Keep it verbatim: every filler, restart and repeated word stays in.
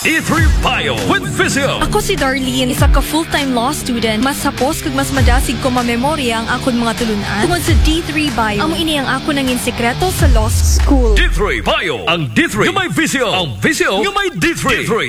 D three Bio with Visio. Ako si Darlene, isa ka full-time law student. Mas sapos kag mas madasig ko mamemorya ang akon mga tulunan tungod sa D three Bio. Amo ini ang ako nangin sekreto sa law school. D three Bio. Ang D three nga may Visio. Ang Visio nga may D three. D three